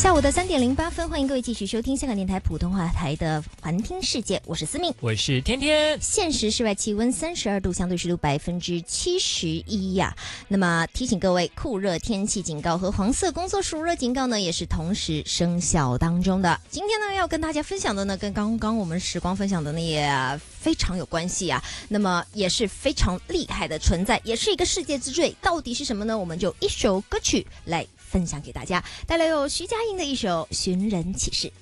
下午的3:08，欢迎各位继续收听香港电台普通话台的环听世界，我是思敏， 我是天天。 现时室外气温32度，相对湿度71%呀。那么提醒各位，酷热天气警告和黄色工作暑热警告呢，也是同时生效当中的。今天呢，要跟大家分享的呢，跟刚刚我们时光分享的呢也非常有关系啊。那么也是非常厉害的存在，也是一个世界之最。到底是什么呢？我们就一首歌曲来分享给大家，带来有徐佳莹的一首《寻人启事》。